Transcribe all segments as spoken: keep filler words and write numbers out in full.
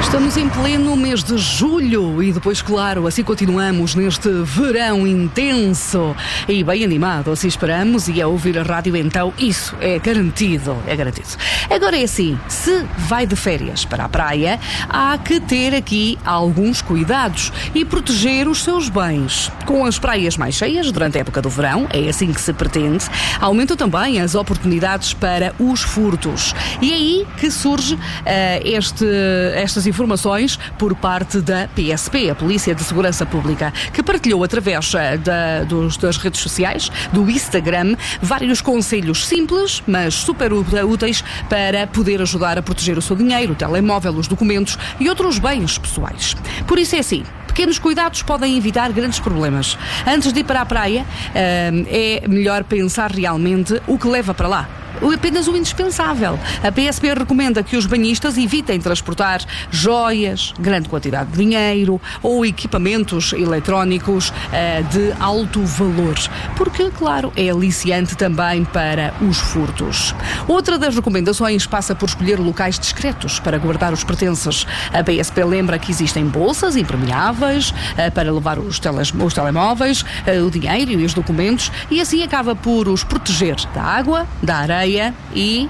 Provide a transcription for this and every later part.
Estamos em pleno mês de julho e depois, claro, assim continuamos neste verão intenso e bem animado, assim esperamos, e a ouvir a rádio então, isso é garantido, é garantido. Agora é assim, se vai de férias para a praia, há que ter aqui alguns cuidados e proteger os seus bens. Com as praias mais cheias durante a época do verão, é assim que se pretende, aumentam também as oportunidades para os furtos. E é aí que surge uh, este, estas informações por parte da P S P, a Polícia de Segurança Pública, que partilhou através da, dos, das redes sociais, do Instagram, vários conselhos simples, mas super úteis para poder ajudar a proteger o seu dinheiro, o telemóvel, os documentos e outros bens pessoais. Por isso é assim, pequenos cuidados podem evitar grandes problemas. Antes de ir para a praia, é melhor pensar realmente o que leva para lá. Apenas o indispensável. A P S P recomenda que os banhistas evitem transportar joias, grande quantidade de dinheiro ou equipamentos eletrónicos uh, de alto valor, porque, claro, é aliciante também para os furtos. Outra das recomendações passa por escolher locais discretos para guardar os pertences. A P S P lembra que existem bolsas impermeáveis uh, para levar os, teles, os telemóveis, uh, o dinheiro e os documentos, e assim acaba por os proteger da água, da areia e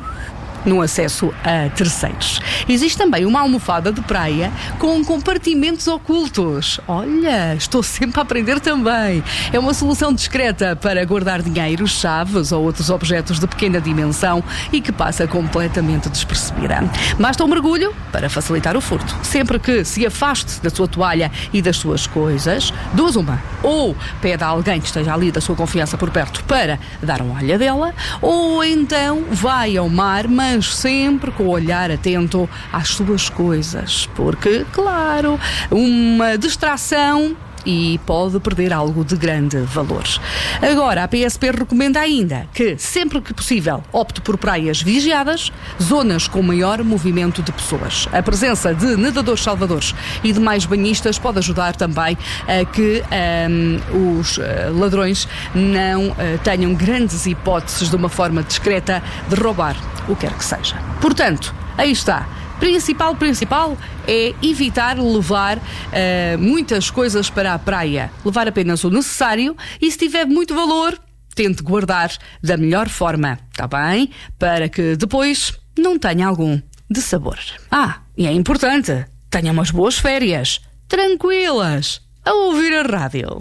no acesso a terceiros. Existe também uma almofada de praia com compartimentos ocultos. Olha, estou sempre a aprender também. É uma solução discreta para guardar dinheiro, chaves ou outros objetos de pequena dimensão e que passa completamente despercebida. Basta um mergulho para facilitar o furto. Sempre que se afaste da sua toalha e das suas coisas, duas uma. Ou pede a alguém que esteja ali da sua confiança por perto para dar uma olhadela, ou então vai ao mar, mas sempre com o olhar atento às suas coisas, porque, claro, uma distração e pode perder algo de grande valor. Agora, a P S P recomenda ainda que, sempre que possível, opte por praias vigiadas, zonas com maior movimento de pessoas. A presença de nadadores salvadores e demais banhistas pode ajudar também a que um, os uh, ladrões não uh, tenham grandes hipóteses de uma forma discreta de roubar o que quer que seja. Portanto, aí está. Principal, principal é evitar levar uh, muitas coisas para a praia. Levar apenas o necessário e, se tiver muito valor, tente guardar da melhor forma, está bem? Para que depois não tenha algum de sabor. Ah, e é importante, tenha umas boas férias, tranquilas, a ouvir a rádio.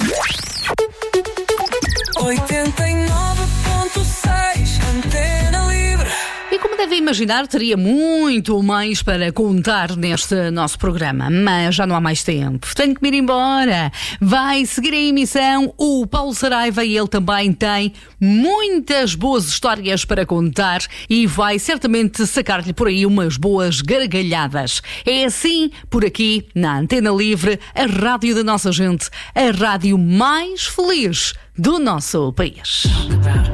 oitenta e nove ponto seis Antena Livre. E como devem imaginar, teria muito mais para contar neste nosso programa, mas já não há mais tempo. Tenho que me ir embora. Vai seguir a emissão o Paulo Saraiva e ele também tem muitas boas histórias para contar e vai certamente sacar-lhe por aí umas boas gargalhadas. É assim, por aqui, na Antena Livre, a rádio da nossa gente, a rádio mais feliz do nosso país.